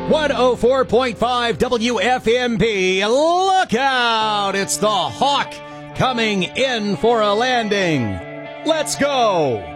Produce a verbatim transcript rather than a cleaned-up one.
one oh four point five W F M P. Look out! It's the Hawk coming in for a landing. Let's go!